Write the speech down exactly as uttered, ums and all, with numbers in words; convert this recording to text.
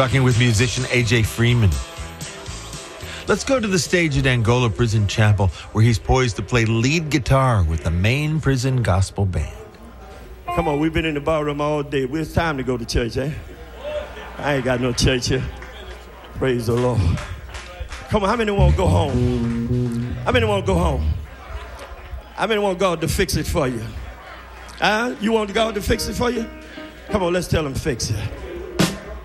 talking with musician A J Freeman. Let's go to the stage at Angola Prison Chapel, where he's poised to play lead guitar with the main prison gospel band. Come on, we've been in the ballroom all day. Well, it's time to go to church, eh? I ain't got no church here. Praise the Lord. Come on, how many want to go home? How many want to go home? How many want God to fix it for you? Huh? You want God to fix it for you? Come on, let's tell him fix it.